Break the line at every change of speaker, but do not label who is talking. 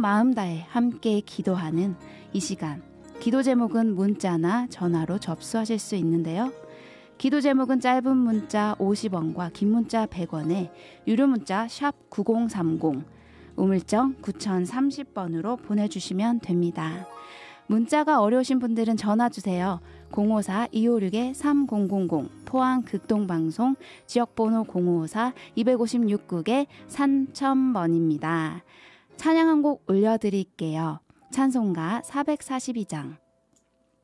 마음 다해 함께 기도하는 이 시간. 기도 제목은 문자나 전화로 접수하실 수 있는데요. 기도 제목은 짧은 문자 50원과 긴 문자 100원에 유료 문자 샵 9030, 우물정 9030번으로 보내주시면 됩니다. 문자가 어려우신 분들은 전화 주세요. 054-256-3000 포항 극동방송 지역번호 054-256국에 3000번입니다. 찬양 한 곡 올려드릴게요. 찬송가 442장